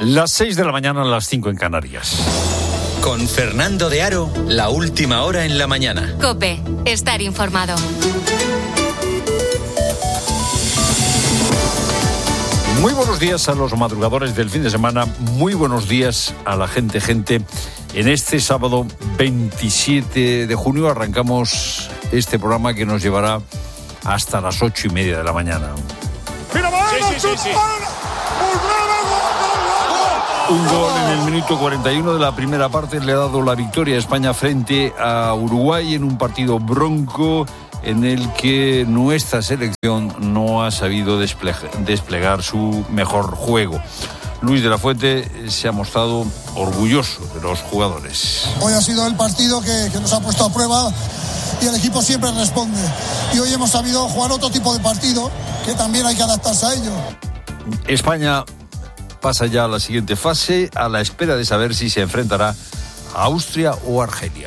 Las 6 de la mañana, las 5 en Canarias. Con Fernando de Aro, la última hora en la mañana. COPE, estar informado. Muy buenos días a los madrugadores del fin de semana, muy buenos días a la gente. En este sábado 27 de junio arrancamos este programa que nos llevará hasta las 8:30 de la mañana. Sí. Un gol en el minuto 41 de la primera parte le ha dado la victoria a España frente a Uruguay en un partido bronco en el que nuestra selección no ha sabido desplegar su mejor juego. Luis de la Fuente se ha mostrado orgulloso de los jugadores. Hoy ha sido el partido que nos ha puesto a prueba y el equipo siempre responde. Y hoy hemos sabido jugar otro tipo de partido que también hay que adaptarse a ello. España pasa ya a la siguiente fase a la espera de saber si se enfrentará a Austria o Argelia.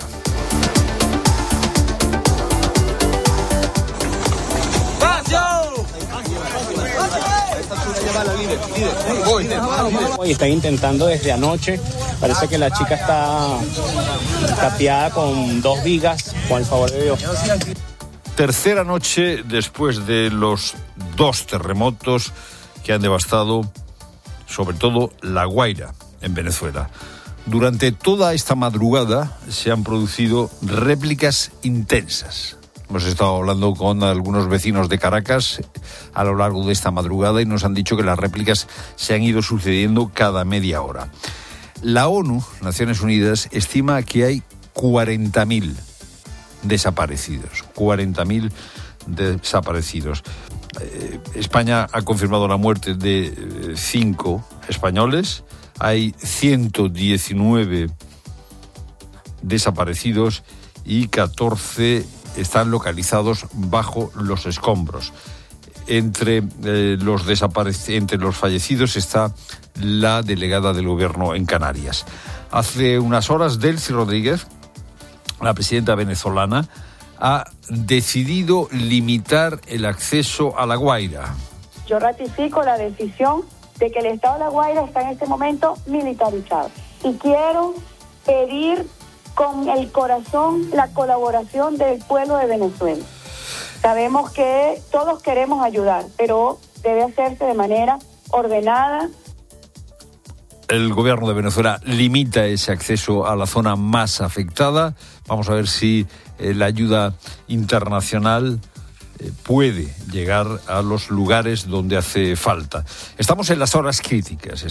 Están intentando desde anoche. Parece que la chica está tapiada con 2 vigas, con el favor de Dios. Tercera noche después de los 2 terremotos que han devastado sobre todo La Guaira, en Venezuela. Durante toda esta madrugada se han producido réplicas intensas. Hemos estado hablando con algunos vecinos de Caracas a lo largo de esta madrugada y nos han dicho que las réplicas se han ido sucediendo cada media hora. La ONU, Naciones Unidas, estima que hay 40.000 desaparecidos. 40.000 desaparecidos. España ha confirmado la muerte de 5 españoles. Hay 119 desaparecidos y 14 están localizados bajo los escombros. Entre los fallecidos está la delegada del gobierno en Canarias. Hace unas horas, Delcy Rodríguez, la presidenta venezolana, ha decidido limitar el acceso a La Guaira. Yo ratifico la decisión de que el Estado de La Guaira está en este momento militarizado. Y quiero pedir con el corazón la colaboración del pueblo de Venezuela. Sabemos que todos queremos ayudar, pero debe hacerse de manera ordenada. El gobierno de Venezuela limita ese acceso a la zona más afectada. Vamos a ver si la ayuda internacional puede llegar a los lugares donde hace falta. Estamos en las horas críticas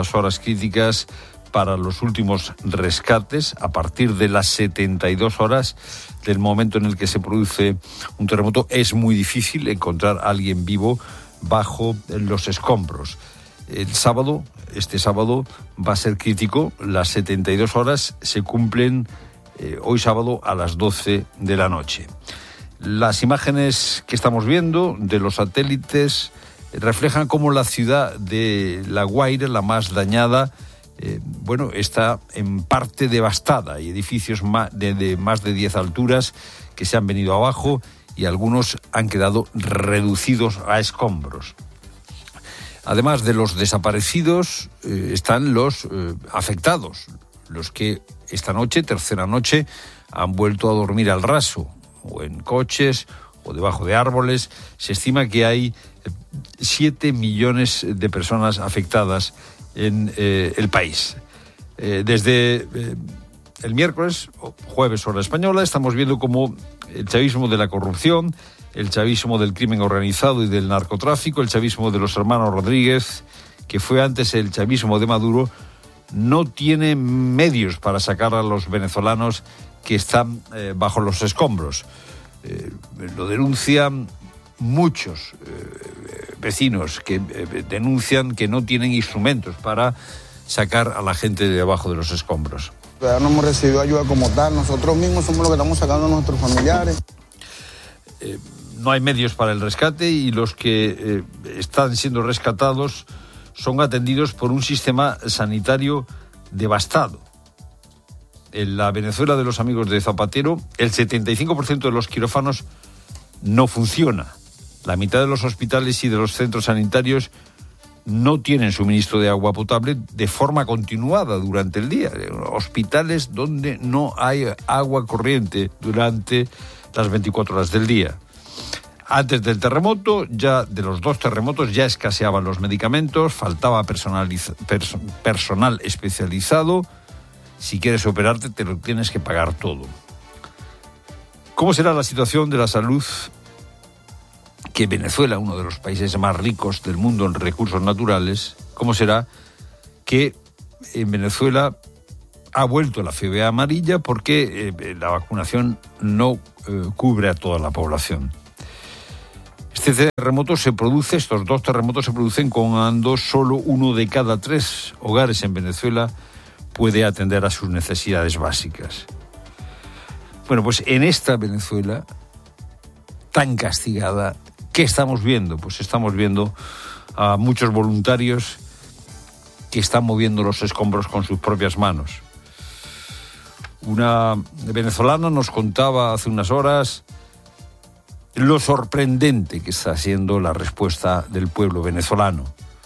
para los últimos rescates a partir de las 72 horas del momento en el que se produce un terremoto. Es muy difícil encontrar a alguien vivo bajo los escombros. Este sábado va a ser crítico. Las 72 horas se cumplen hoy sábado a las 12 de la noche. Las imágenes que estamos viendo de los satélites reflejan cómo la ciudad de La Guaira, la más dañada, está en parte devastada. Hay edificios de más de 10 alturas que se han venido abajo y algunos han quedado reducidos a escombros. Además de los desaparecidos, están los afectados, los que esta noche, tercera noche, han vuelto a dormir al raso, o en coches, o debajo de árboles. Se estima que hay 7 millones de personas afectadas en el país. Desde el miércoles, jueves hora española, estamos viendo cómo el chavismo de la corrupción, el chavismo del crimen organizado y del narcotráfico, el chavismo de los hermanos Rodríguez, que fue antes el chavismo de Maduro, no tiene medios para sacar a los venezolanos que están bajo los escombros. Lo denuncian muchos vecinos que denuncian que no tienen instrumentos para sacar a la gente de debajo de los escombros. No hemos recibido ayuda como tal, nosotros mismos somos los que estamos sacando a nuestros familiares. No hay medios para el rescate y los que están siendo rescatados son atendidos por un sistema sanitario devastado. En la Venezuela de los amigos de Zapatero, el 75% de los quirófanos no funciona. La mitad de los hospitales y de los centros sanitarios no tienen suministro de agua potable de forma continuada durante el día. Hospitales donde no hay agua corriente durante las 24 horas del día. Antes del terremoto, de los 2 terremotos, ya escaseaban los medicamentos, faltaba personal especializado. Si quieres operarte, te lo tienes que pagar todo. ¿Cómo será la situación de la salud? Que Venezuela, uno de los países más ricos del mundo en recursos naturales, ¿cómo será que en Venezuela ha vuelto la fiebre amarilla porque la vacunación no cubre a toda la población? Estos 2 terremotos se producen cuando solo 1 de cada 3 hogares en Venezuela puede atender a sus necesidades básicas. Bueno, pues en esta Venezuela tan castigada, ¿qué estamos viendo? Pues estamos viendo a muchos voluntarios que están moviendo los escombros con sus propias manos. Una venezolana nos contaba hace unas horas lo sorprendente que está siendo la respuesta del pueblo venezolano.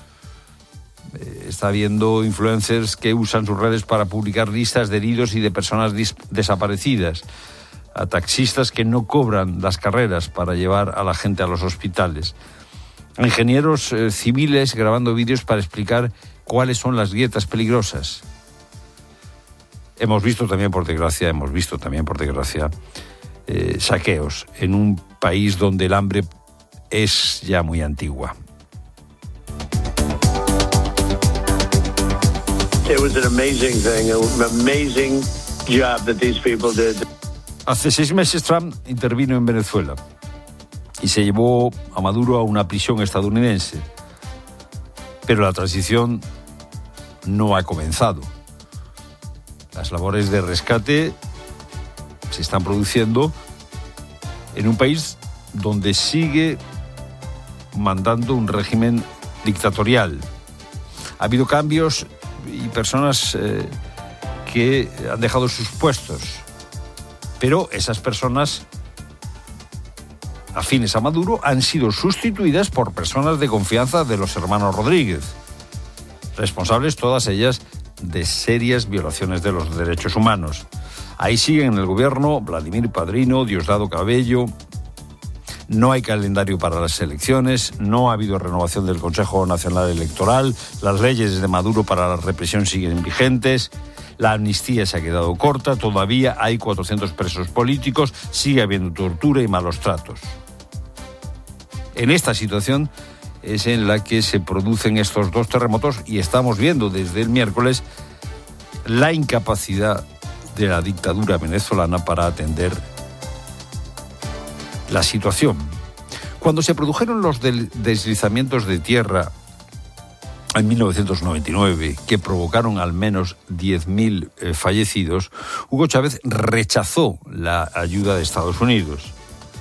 Está viendo influencers que usan sus redes para publicar listas de heridos y de personas desaparecidas, a taxistas que no cobran las carreras para llevar a la gente a los hospitales, a ingenieros civiles grabando vídeos para explicar cuáles son las grietas peligrosas. Hemos visto también, por desgracia, saqueos en un país donde el hambre es ya muy antigua. It was an amazing thing, an amazing job that these people did. Hace 6 meses Trump intervino en Venezuela y se llevó a Maduro a una prisión estadounidense. Pero la transición no ha comenzado. Las labores de rescate se están produciendo en un país donde sigue mandando un régimen dictatorial. Ha habido cambios y personas que han dejado sus puestos, pero esas personas afines a Maduro han sido sustituidas por personas de confianza de los hermanos Rodríguez, responsables todas ellas de serias violaciones de los derechos humanos. Ahí siguen en el gobierno Vladimir Padrino, Diosdado Cabello. No hay calendario para las elecciones, no ha habido renovación del Consejo Nacional Electoral, las leyes de Maduro para la represión siguen vigentes, la amnistía se ha quedado corta, todavía hay 400 presos políticos, sigue habiendo tortura y malos tratos. En esta situación es en la que se producen estos 2 terremotos y estamos viendo desde el miércoles la incapacidad de la dictadura venezolana para atender la situación. Cuando se produjeron los deslizamientos de tierra en 1999, que provocaron al menos 10.000 fallecidos, Hugo Chávez rechazó la ayuda de Estados Unidos.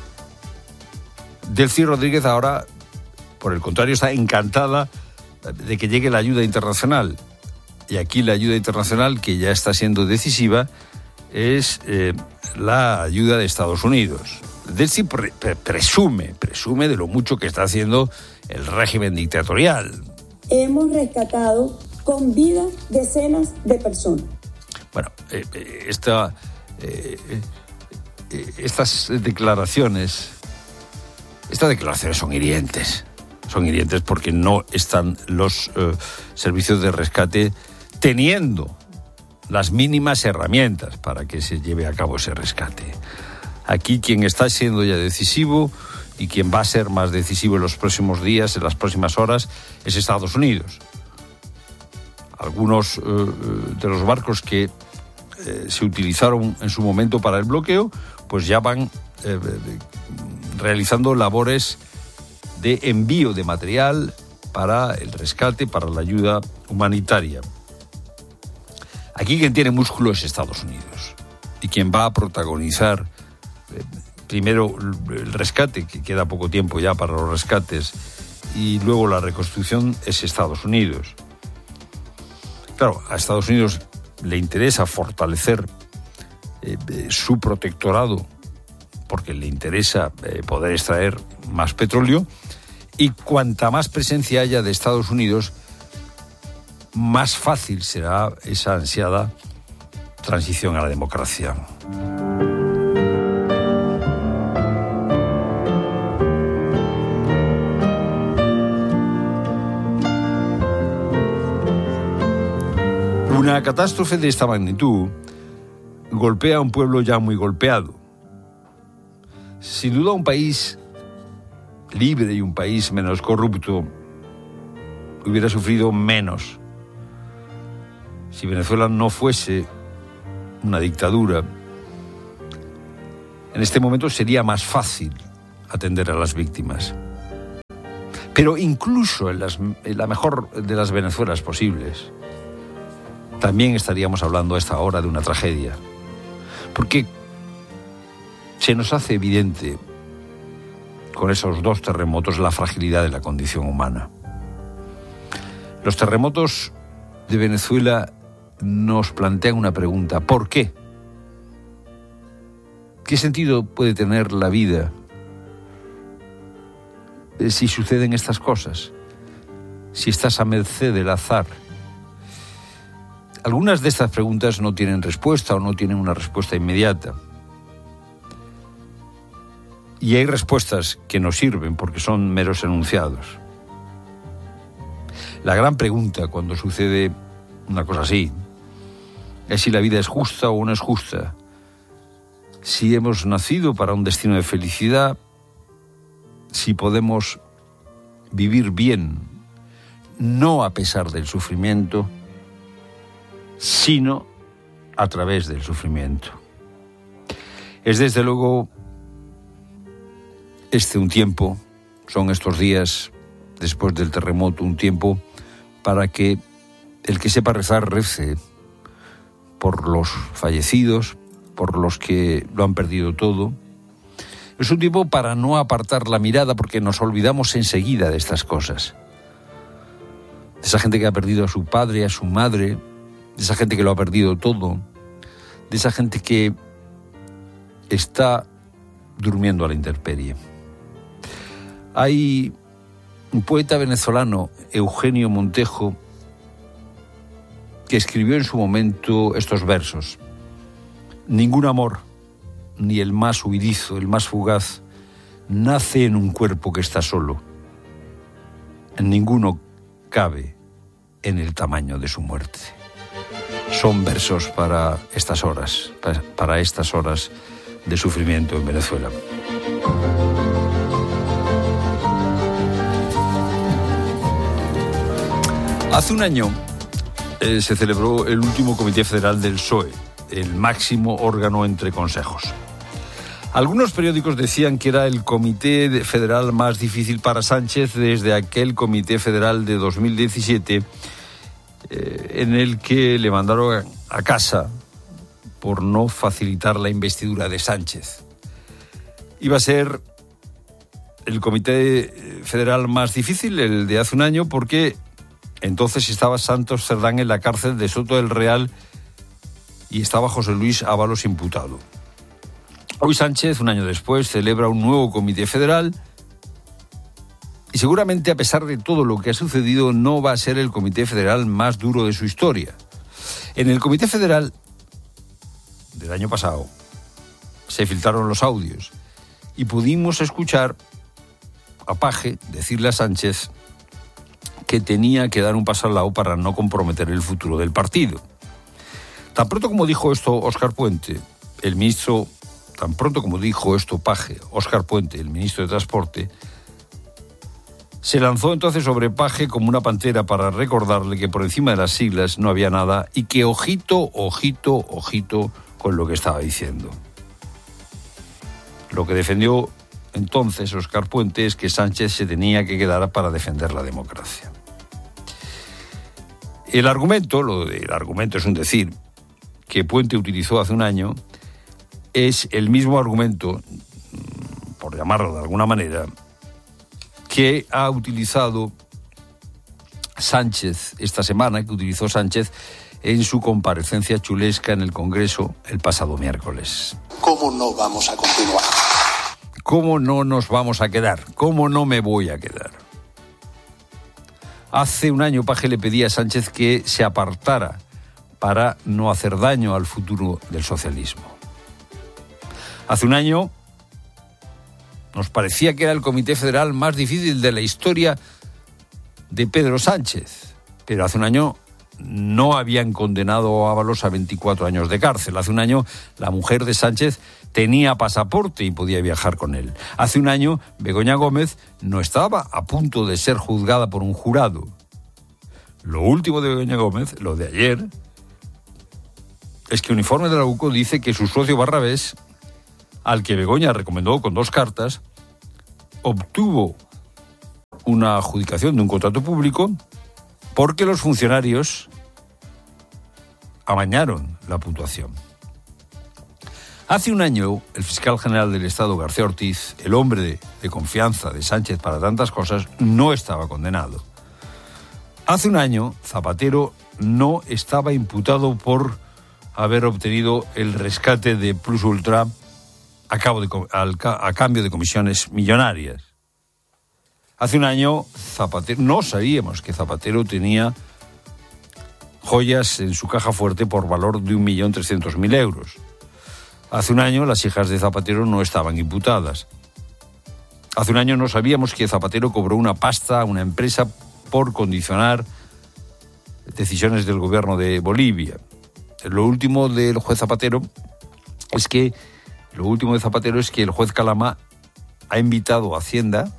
Delcy Rodríguez ahora, por el contrario, está encantada de que llegue la ayuda internacional. Y aquí la ayuda internacional, que ya está siendo decisiva, es la ayuda de Estados Unidos. Delcy presume de lo mucho que está haciendo el régimen dictatorial. Hemos rescatado con vida decenas de personas. Bueno, estas declaraciones son hirientes. Son hirientes porque no están los servicios de rescate teniendo las mínimas herramientas para que se lleve a cabo ese rescate. Aquí quien está siendo ya decisivo y quien va a ser más decisivo en los próximos días, en las próximas horas, es Estados Unidos. Algunos de los barcos que se utilizaron en su momento para el bloqueo, pues ya van realizando labores de envío de material para el rescate, para la ayuda humanitaria. Aquí quien tiene músculo es Estados Unidos. Y quien va a protagonizar primero el rescate, que queda poco tiempo ya para los rescates, y luego la reconstrucción, es Estados Unidos. Claro, a Estados Unidos le interesa fortalecer su protectorado porque le interesa poder extraer más petróleo Y cuanta más presencia haya de Estados Unidos, más fácil será esa ansiada transición a la democracia. Una catástrofe de esta magnitud golpea a un pueblo ya muy golpeado. Sin duda un país libre y un país menos corrupto hubiera sufrido menos si Venezuela no fuese una dictadura. En este momento sería más fácil atender a las víctimas. Pero incluso en la mejor de las Venezuelas posibles, también estaríamos hablando a esta hora de una tragedia. Porque se nos hace evidente con esos 2 terremotos la fragilidad de la condición humana. Los terremotos de Venezuela nos plantean una pregunta: ¿por qué? ¿Qué sentido puede tener la vida si suceden estas cosas? Si estás a merced del azar. Algunas de estas preguntas no tienen respuesta o no tienen una respuesta inmediata. Y hay respuestas que no sirven porque son meros enunciados. La gran pregunta cuando sucede una cosa así es si la vida es justa o no es justa. Si hemos nacido para un destino de felicidad, si podemos vivir bien, no a pesar del sufrimiento, sino a través del sufrimiento. Es desde luego son estos días después del terremoto, un tiempo para que el que sepa rezar rece por los fallecidos, por los que lo han perdido todo. Es un tiempo para no apartar la mirada porque nos olvidamos enseguida de estas cosas. De esa gente que ha perdido a su padre, a su madre, de esa gente que lo ha perdido todo, de esa gente que está durmiendo a la intemperie. Hay un poeta venezolano, Eugenio Montejo, que escribió en su momento estos versos: ningún amor, ni el más huidizo, el más fugaz, nace en un cuerpo que está solo. Ninguno cabe en el tamaño de su muerte. Son versos para estas horas de sufrimiento en Venezuela. Hace un año se celebró el último Comité Federal del PSOE, el máximo órgano entre consejos. Algunos periódicos decían que era el comité federal más difícil para Sánchez desde aquel Comité Federal de 2017, en el que le mandaron a casa por no facilitar la investidura de Sánchez. Iba a ser el comité federal más difícil, el de hace un año, porque entonces estaba Santos Cerdán en la cárcel de Soto del Real y estaba José Luis Ábalos imputado. Hoy Sánchez, un año después, celebra un nuevo comité federal y seguramente, a pesar de todo lo que ha sucedido, no va a ser el comité federal más duro de su historia. En el comité federal del año pasado se filtraron los audios y pudimos escuchar a Paje decirle a Sánchez que tenía que dar un paso al lado para no comprometer el futuro del partido. Tan pronto como dijo esto Óscar Puente, el ministro de Transporte, se lanzó entonces sobre Paje como una pantera para recordarle que por encima de las siglas no había nada y que ojito con lo que estaba diciendo. Lo que defendió entonces Óscar Puente es que Sánchez se tenía que quedar para defender la democracia. El argumento es un decir, que Puente utilizó hace un año, es el mismo argumento, por llamarlo de alguna manera, que ha utilizado Sánchez esta semana, que utilizó Sánchez en su comparecencia chulesca en el Congreso el pasado miércoles. ¿Cómo no vamos a continuar? ¿Cómo no nos vamos a quedar? ¿Cómo no me voy a quedar? Hace un año Paje le pedía a Sánchez que se apartara para no hacer daño al futuro del socialismo. Hace un año nos parecía que era el comité federal más difícil de la historia de Pedro Sánchez, pero hace un año no habían condenado a Ábalos a 24 años de cárcel. Hace un año la mujer de Sánchez tenía pasaporte y podía viajar con él. Hace un año Begoña Gómez no estaba a punto de ser juzgada por un jurado. Lo último de Begoña Gómez, lo de ayer, es que un informe de la UCO dice que su socio Barrabés, al que Begoña recomendó con 2 cartas, obtuvo una adjudicación de un contrato público porque los funcionarios amañaron la puntuación. Hace un año, el fiscal general del Estado, García Ortiz, el hombre de confianza de Sánchez para tantas cosas, no estaba condenado. Hace un año, Zapatero no estaba imputado por haber obtenido el rescate de Plus Ultra a cambio de comisiones millonarias. Hace un año, no sabíamos que Zapatero tenía joyas en su caja fuerte por valor de 1.300.000 euros. Hace un año, las hijas de Zapatero no estaban imputadas. Hace un año no sabíamos que Zapatero cobró una pasta a una empresa por condicionar decisiones del gobierno de Bolivia. Lo último del juez Zapatero es que el juez Calama ha invitado a Hacienda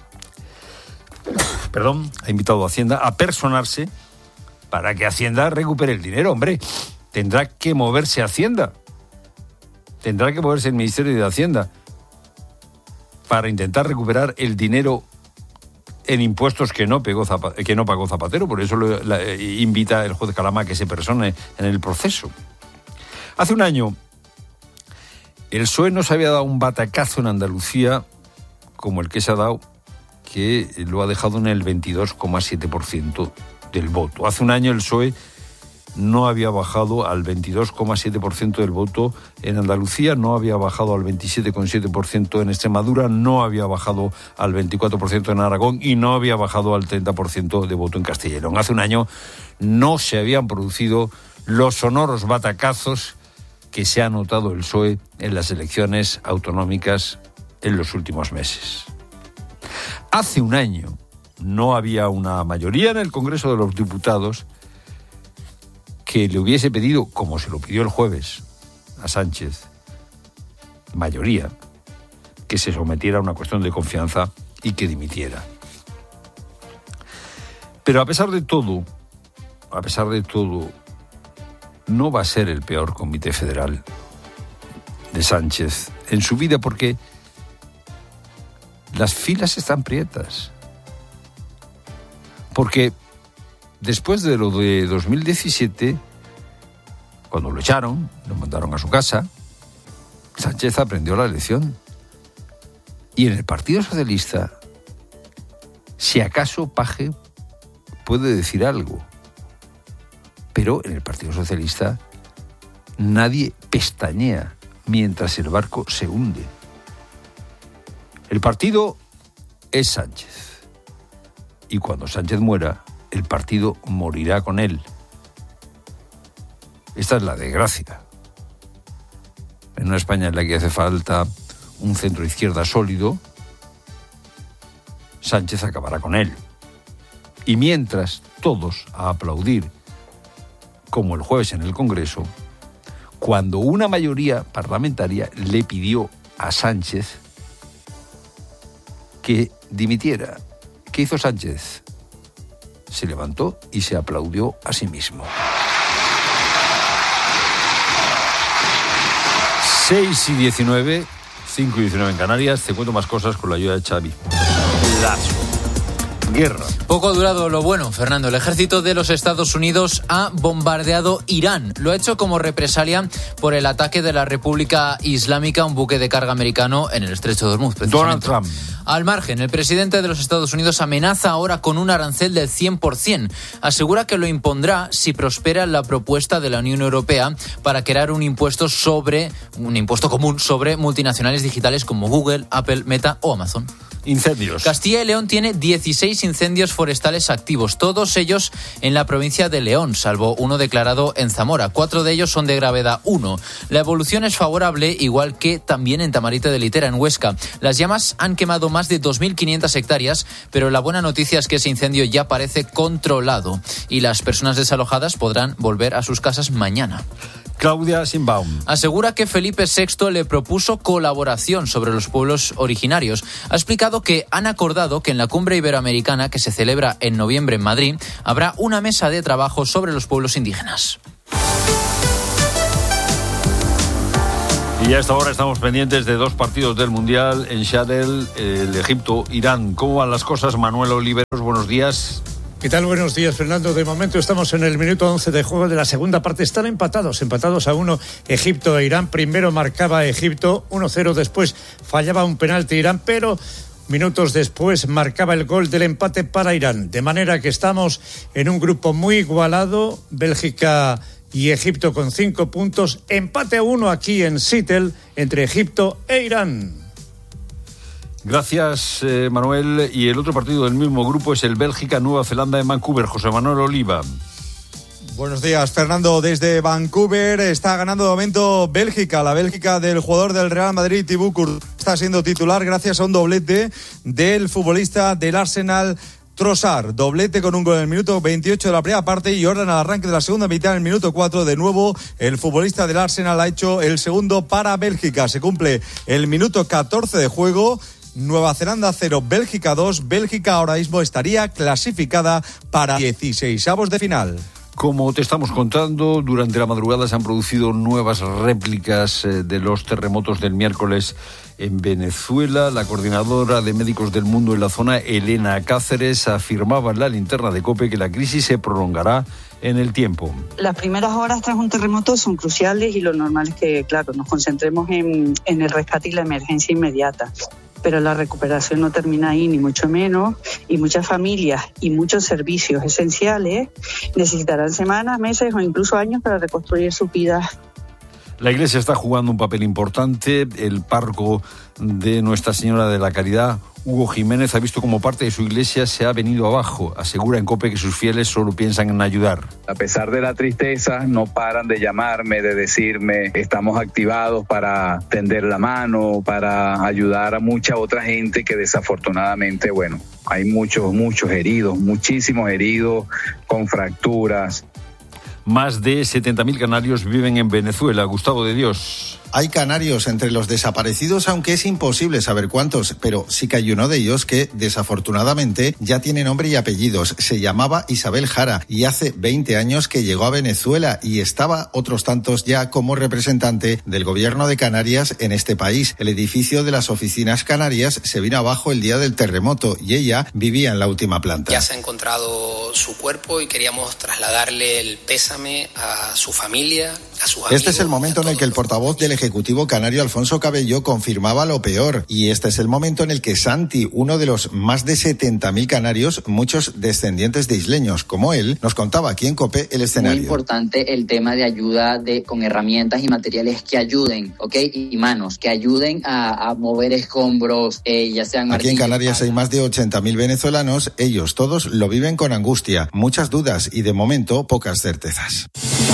a personarse para que Hacienda recupere el dinero. Hombre, tendrá que moverse Hacienda. Tendrá que moverse el Ministerio de Hacienda para intentar recuperar el dinero en impuestos que no pagó Zapatero. Por eso invita el juez Calama a que se persone en el proceso. Hace un año, el PSOE no se había dado un batacazo en Andalucía como el que se ha dado, que lo ha dejado en el 22,7% del voto. Hace un año el PSOE no había bajado al 22,7% del voto en Andalucía, no había bajado al 27,7% en Extremadura, no había bajado al 24% en Aragón y no había bajado al 30% de voto en Castilla y León. Hace un año no se habían producido los sonoros batacazos que se ha notado el PSOE en las elecciones autonómicas en los últimos meses. Hace un año no había una mayoría en el Congreso de los Diputados que le hubiese pedido, como se lo pidió el jueves a Sánchez, mayoría, que se sometiera a una cuestión de confianza y que dimitiera. Pero a pesar de todo, no va a ser el peor comité federal de Sánchez en su vida, porque las filas están prietas. Porque después de lo de 2017, cuando lo echaron, lo mandaron a su casa, Sánchez aprendió la lección. Y en el Partido Socialista, si acaso Paje puede decir algo, pero en el Partido Socialista nadie pestañea mientras el barco se hunde. El partido es Sánchez. Y cuando Sánchez muera, el partido morirá con él. Esta es la desgracia. En una España en la que hace falta un centro izquierda sólido, Sánchez acabará con él. Y mientras todos a aplaudir, como el jueves en el Congreso, cuando una mayoría parlamentaria le pidió a Sánchez que dimitiera, ¿qué hizo Sánchez? Se levantó y se aplaudió a sí mismo. 6:19, 5:19 en Canarias. Te cuento más cosas con la ayuda de Xavi Lasso. Guerra. Poco ha durado lo bueno, Fernando. El ejército de los Estados Unidos ha bombardeado Irán. Lo ha hecho como represalia por el ataque de la República Islámica a un buque de carga americano en el Estrecho de Hormuz. Donald Trump. Al margen, el presidente de los Estados Unidos amenaza ahora con un arancel del 100%. Asegura que lo impondrá si prospera la propuesta de la Unión Europea para crear un impuesto común sobre multinacionales digitales como Google, Apple, Meta o Amazon. Incendios. Castilla y León tiene 16 incendios forestales activos, todos ellos en la provincia de León, salvo uno declarado en Zamora. 4 de ellos son de gravedad 1. La evolución es favorable, igual que también en Tamarite de Litera, en Huesca. Las llamas han quemado más de 2.500 hectáreas, pero la buena noticia es que ese incendio ya parece controlado y las personas desalojadas podrán volver a sus casas mañana. Claudia Sheinbaum asegura que Felipe VI le propuso colaboración sobre los pueblos originarios. Ha explicado que han acordado que en la cumbre iberoamericana que se celebra en noviembre en Madrid habrá una mesa de trabajo sobre los pueblos indígenas. Y a esta hora estamos pendientes de 2 partidos del Mundial en Sharjah, el Egipto-Irán. ¿Cómo van las cosas? Manuel Oliveros, buenos días. ¿Qué tal? Buenos días, Fernando. De momento estamos en el minuto 11 de juego de la segunda parte. Están empatados a 1 Egipto e Irán. Primero marcaba Egipto 1-0, después fallaba un penalti Irán, pero minutos después marcaba el gol del empate para Irán. De manera que estamos en un grupo muy igualado. Bélgica y Egipto con 5 puntos. Empate a 1 aquí en Seattle entre Egipto e Irán. Gracias, Manuel. Y el otro partido del mismo grupo es el Bélgica-Nueva Zelanda en Vancouver. José Manuel Oliva. Buenos días, Fernando. Desde Vancouver está ganando de momento Bélgica. La Bélgica del jugador del Real Madrid, Thibaut Courtois, está siendo titular gracias a un doblete del futbolista del Arsenal, Trossard. Doblete con un gol en el minuto 28 de la primera parte y orden al arranque de la segunda mitad en el minuto 4. De nuevo, el futbolista del Arsenal ha hecho el segundo para Bélgica. Se cumple el minuto 14 de juego. Nueva Zelanda 0, Bélgica 2. Bélgica ahora mismo estaría clasificada para 16avos de final. Como te estamos contando, durante la madrugada se han producido nuevas réplicas de los terremotos del miércoles en Venezuela. La coordinadora de médicos del mundo en la zona, Elena Cáceres, afirmaba en la linterna de COPE que la crisis se prolongará en el tiempo. Las primeras horas tras un terremoto son cruciales y lo normal es que, claro, nos concentremos en el rescate y la emergencia inmediata. Pero la recuperación no termina ahí, ni mucho menos, y muchas familias y muchos servicios esenciales necesitarán semanas, meses o incluso años para reconstruir sus vidas. La Iglesia está jugando un papel importante. El párroco de Nuestra Señora de la Caridad, Hugo Jiménez, ha visto como parte de su iglesia se ha venido abajo. Asegura en COPE que sus fieles solo piensan en ayudar. A pesar de la tristeza, no paran de llamarme, de decirme, estamos activados para tender la mano, para ayudar a mucha otra gente que desafortunadamente, bueno, hay muchos heridos, muchísimos heridos con fracturas. Más de 70.000 canarios viven en Venezuela. Gustavo de Dios. Hay canarios entre los desaparecidos, aunque es imposible saber cuántos, pero sí que hay uno de ellos que, desafortunadamente, ya tiene nombre y apellidos. Se llamaba Isabel Jara y hace 20 años que llegó a Venezuela y estaba otros tantos ya como representante del gobierno de Canarias en este país. El edificio de las oficinas canarias se vino abajo el día del terremoto y ella vivía en la última planta. Ya se ha encontrado su cuerpo y queríamos trasladarle el pésame a su familia, a sus amigos. Este es el momento en el que el portavoz del Ejecutivo canario, Alfonso Cabello, confirmaba lo peor. Y este es el momento en el que Santi, uno de los más de 70.000 canarios, muchos descendientes de isleños como él, nos contaba aquí en COPE el escenario. Muy importante el tema de ayuda con herramientas y materiales que ayuden, ¿ok? Y manos, que ayuden a mover escombros, ya sean... Aquí en Canarias hay más de 80.000 venezolanos. Ellos todos lo viven con angustia, muchas dudas y de momento pocas certezas.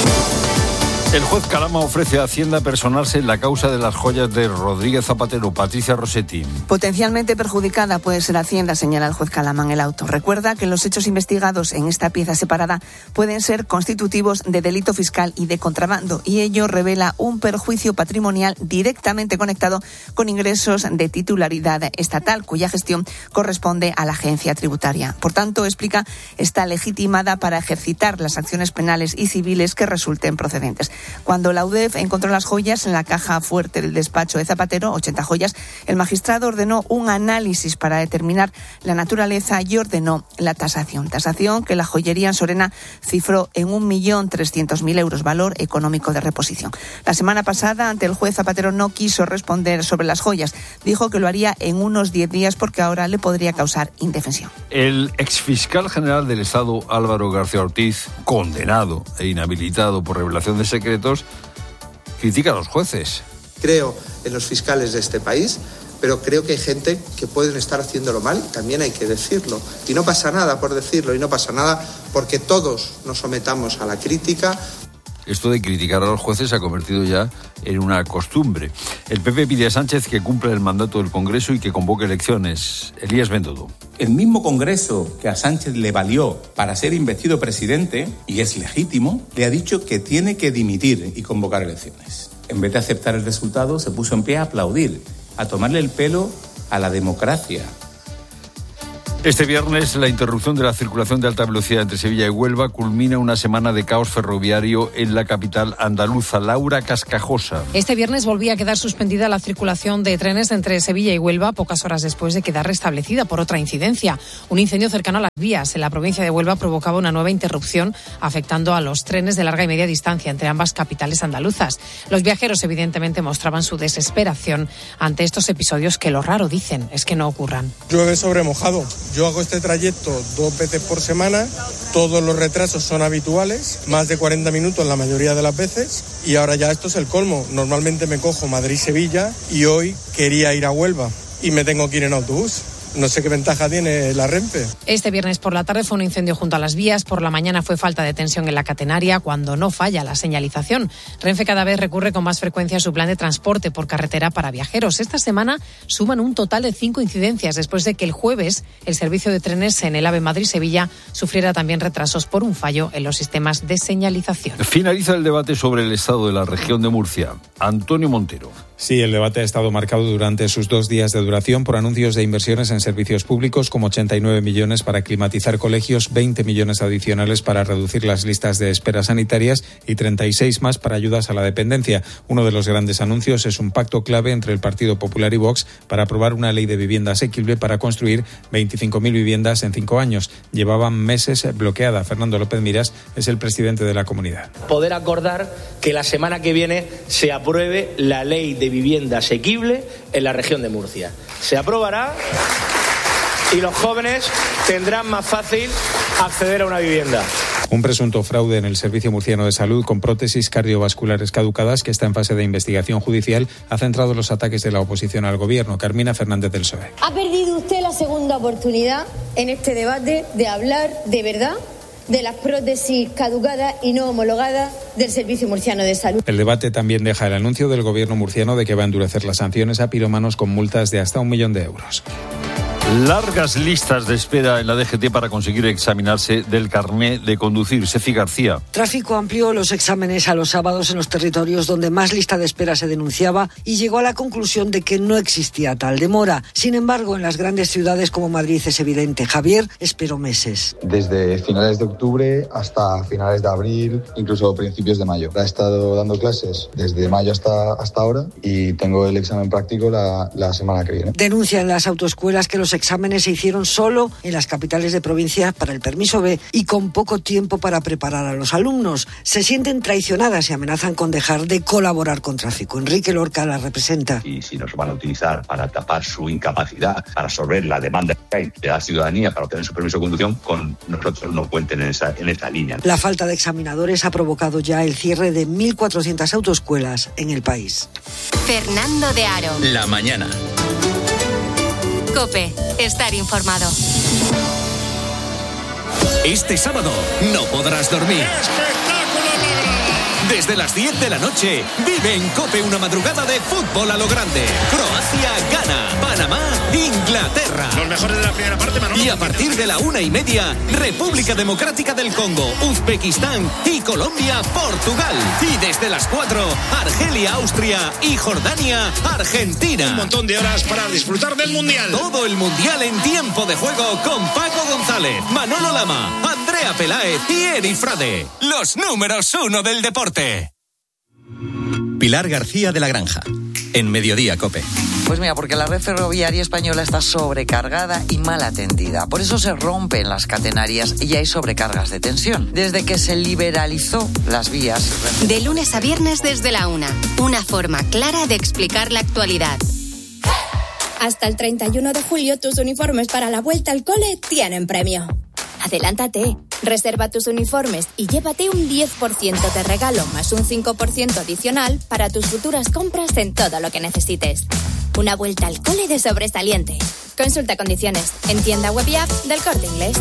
El juez Calama ofrece a Hacienda personarse en la causa de las joyas de Rodríguez Zapatero. Patricia Rossetti. Potencialmente perjudicada puede ser Hacienda, señala el juez Calama en el auto. Recuerda que los hechos investigados en esta pieza separada pueden ser constitutivos de delito fiscal y de contrabando, y ello revela un perjuicio patrimonial directamente conectado con ingresos de titularidad estatal, cuya gestión corresponde a la agencia tributaria. Por tanto, explica, está legitimada para ejercitar las acciones penales y civiles que resulten procedentes. Cuando la UDEF encontró las joyas en la caja fuerte del despacho de Zapatero, 80 joyas, el magistrado ordenó un análisis para determinar la naturaleza y ordenó la tasación. Tasación que la joyería en Sorena cifró en 1.300.000 euros, valor económico de reposición. La semana pasada, ante el juez, Zapatero no quiso responder sobre las joyas. Dijo que lo haría en unos 10 días porque ahora le podría causar indefensión. El exfiscal general del Estado, Álvaro García Ortiz, condenado e inhabilitado por revelación de secretos, critica a los jueces. Creo en los fiscales de este país, pero creo que hay gente que pueden estar haciéndolo mal y también hay que decirlo. Y no pasa nada por decirlo, y no pasa nada porque todos nos sometamos a la crítica. Esto de criticar a los jueces se ha convertido ya en una costumbre. El PP pide a Sánchez que cumpla el mandato del Congreso y que convoque elecciones. Elías Bendodo. El mismo Congreso que a Sánchez le valió para ser investido presidente, y es legítimo, le ha dicho que tiene que dimitir y convocar elecciones. En vez de aceptar el resultado, se puso en pie a aplaudir, a tomarle el pelo a la democracia. Este viernes, la interrupción de la circulación de alta velocidad entre Sevilla y Huelva culmina una semana de caos ferroviario en la capital andaluza. Laura Cascajosa. Este viernes volvía a quedar suspendida la circulación de trenes entre Sevilla y Huelva, pocas horas después de quedar restablecida por otra incidencia. Un incendio cercano a las vías en la provincia de Huelva provocaba una nueva interrupción, afectando a los trenes de larga y media distancia entre ambas capitales andaluzas. Los viajeros, evidentemente, mostraban su desesperación ante estos episodios que lo raro, dicen, es que no ocurran. Llueve sobre mojado. Yo hago este trayecto 2 veces por semana, todos los retrasos son habituales, más de 40 minutos la mayoría de las veces, y ahora ya esto es el colmo. Normalmente me cojo Madrid-Sevilla y hoy quería ir a Huelva y me tengo que ir en autobús. No sé qué ventaja tiene la Renfe. Este viernes por la tarde fue un incendio junto a las vías. Por la mañana fue falta de tensión en la catenaria cuando no falla la señalización. Renfe cada vez recurre con más frecuencia a su plan de transporte por carretera para viajeros. Esta semana suman un total de 5 incidencias después de que el jueves el servicio de trenes en el AVE Madrid-Sevilla sufriera también retrasos por un fallo en los sistemas de señalización. Finaliza el debate sobre el estado de la región de Murcia. Antonio Montero. Sí, el debate ha estado marcado durante sus 2 días de duración por anuncios de inversiones en servicios públicos, como 89 millones para climatizar colegios, 20 millones adicionales para reducir las listas de espera sanitarias y 36 más para ayudas a la dependencia. Uno de los grandes anuncios es un pacto clave entre el Partido Popular y Vox para aprobar una ley de vivienda asequible para construir 25.000 viviendas en 5 años. Llevaban meses bloqueada. Fernando López Miras es el presidente de la comunidad. Poder acordar que la semana que viene se apruebe la ley de vivienda asequible en la región de Murcia. Se aprobará y los jóvenes tendrán más fácil acceder a una vivienda. Un presunto fraude en el Servicio Murciano de Salud con prótesis cardiovasculares caducadas, que está en fase de investigación judicial, ha centrado los ataques de la oposición al gobierno. Carmina Fernández del PSOE. Ha perdido usted la segunda oportunidad en este debate de hablar de verdad de las prótesis caducadas y no homologadas del Servicio Murciano de Salud. El debate también deja el anuncio del gobierno murciano de que va a endurecer las sanciones a pirómanos con multas de hasta 1 millón de euros. Largas listas de espera en la DGT para conseguir examinarse del carné de conducir. Sefi García. Tráfico amplió los exámenes a los sábados en los territorios donde más lista de espera se denunciaba y llegó a la conclusión de que no existía tal demora. Sin embargo, en las grandes ciudades como Madrid es evidente. Javier esperó meses. Desde finales de octubre hasta finales de abril, incluso principios de mayo. He estado dando clases desde mayo hasta ahora y tengo el examen práctico la semana que viene. Denuncian las autoescuelas que los exámenes se hicieron solo en las capitales de provincia para el permiso B y con poco tiempo para preparar a los alumnos. Se sienten traicionadas y amenazan con dejar de colaborar con tráfico. Enrique Lorca la representa. Y si nos van a utilizar para tapar su incapacidad, para absorber la demanda que hay de la ciudadanía para obtener su permiso de conducción, con nosotros no cuenten en esta línea. La falta de examinadores ha provocado ya el cierre de 1.400 autoescuelas en el país. Fernando de Aro. La mañana. COPE. Estar informado. Este sábado no podrás dormir. Desde las 10 de la noche, vive en COPE una madrugada de fútbol a lo grande. Croacia gana, Panamá, Inglaterra. Los mejores de la primera parte, Manolo. Y a partir de la 1:30, República Democrática del Congo, Uzbekistán y Colombia, Portugal. Y desde las 4, Argelia, Austria y Jordania, Argentina. Un montón de horas para disfrutar del Mundial. Todo el Mundial en tiempo de juego con Paco González, Manolo Lama, Andrea Peláez y Eri Frade. Los números 1 del deporte. Pilar García de la Granja, en Mediodía COPE. Pues mira, porque la red ferroviaria española está sobrecargada y mal atendida. Por eso se rompen las catenarias y hay sobrecargas de tensión. Desde que se liberalizó las vías. De lunes a viernes desde la 1. Una forma clara de explicar la actualidad. Hasta el 31 de julio tus uniformes para la vuelta al cole tienen premio. Adelántate, reserva tus uniformes y llévate un 10% de regalo más un 5% adicional para tus futuras compras en todo lo que necesites. Una vuelta al cole de sobresaliente. Consulta condiciones en tienda web y app del Corte Inglés.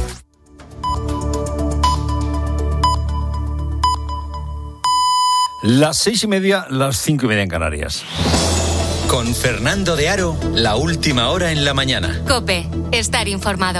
Las 6:30, las 5:30 en Canarias. Con Fernando de Aro, la última hora en la mañana. COPE, estar informado.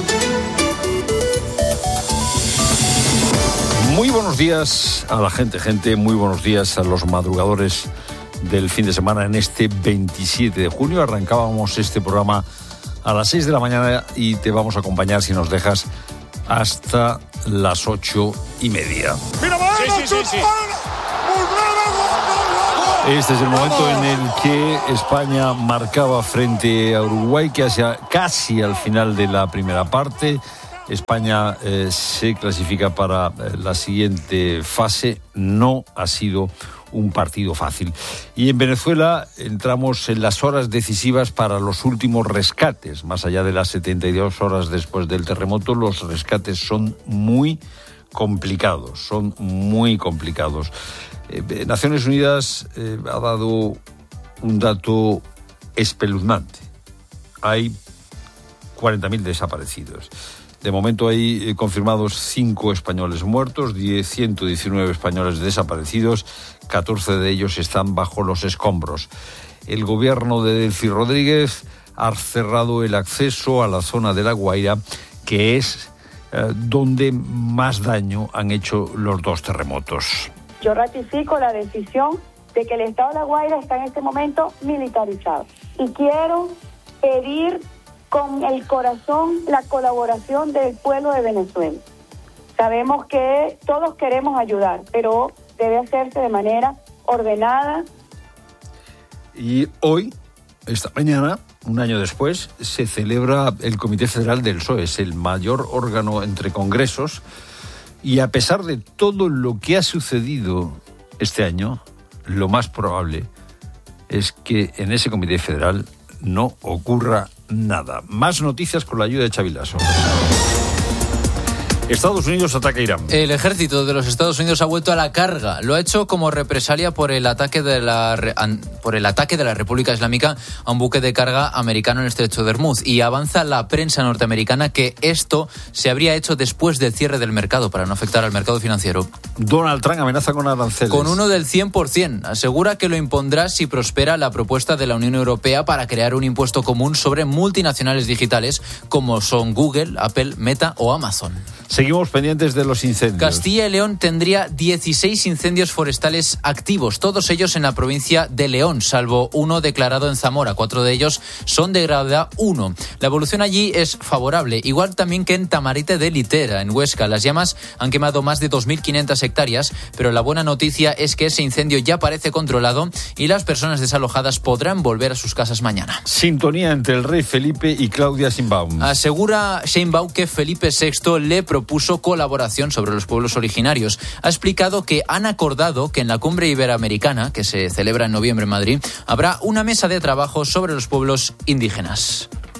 Muy buenos días a la gente, muy buenos días a los madrugadores del fin de semana en este 27 de junio. Arrancábamos este programa a las 6 de la mañana y te vamos a acompañar, si nos dejas, hasta las 8:30. Sí. Este es el momento en el que España marcaba frente a Uruguay, que hacia casi al final de la primera parte. España se clasifica para la siguiente fase. No ha sido un partido fácil. Y en Venezuela entramos en las horas decisivas para los últimos rescates. Más allá de las 72 horas después del terremoto, los rescates son muy complicados. Naciones Unidas ha dado un dato espeluznante. Hay 40.000 desaparecidos. De momento hay confirmados 5 españoles muertos, 119 españoles desaparecidos, 14 de ellos están bajo los escombros. El gobierno de Delcy Rodríguez ha cerrado el acceso a la zona de La Guaira, que es donde más daño han hecho los 2 terremotos. Yo ratifico la decisión de que el Estado de La Guaira está en este momento militarizado. Y quiero pedir con el corazón la colaboración del pueblo de Venezuela. Sabemos que todos queremos ayudar, pero debe hacerse de manera ordenada. Y hoy, esta mañana, un año después, se celebra el Comité Federal del PSOE, es el mayor órgano entre congresos. Y a pesar de todo lo que ha sucedido este año, lo más probable es que en ese Comité Federal no ocurra nada. Más noticias con la ayuda de Xavi Lasso. Estados Unidos ataca a Irán. El ejército de los Estados Unidos ha vuelto a la carga. Lo ha hecho como represalia por el ataque de la República Islámica a un buque de carga americano en el Estrecho de Hormuz. Y avanza la prensa norteamericana que esto se habría hecho después del cierre del mercado para no afectar al mercado financiero. Donald Trump amenaza con aranceles. Con uno del 100%. Asegura que lo impondrá si prospera la propuesta de la Unión Europea para crear un impuesto común sobre multinacionales digitales como son Google, Apple, Meta o Amazon. Seguimos pendientes de los incendios. Castilla y León tendría 16 incendios forestales activos, todos ellos en la provincia de León, salvo uno declarado en Zamora. 4 de ellos son de gravedad 1. La evolución allí es favorable, igual también que en Tamarite de Litera, en Huesca. Las llamas han quemado más de 2.500 hectáreas, pero la buena noticia es que ese incendio ya parece controlado y las personas desalojadas podrán volver a sus casas mañana. Sintonía entre el rey Felipe y Claudia Sheinbaum. Asegura Sheinbaum que Felipe VI le propuso colaboración sobre los pueblos originarios. Ha explicado que han acordado que en la cumbre iberoamericana, que se celebra en noviembre en Madrid, habrá una mesa de trabajo sobre los pueblos indígenas.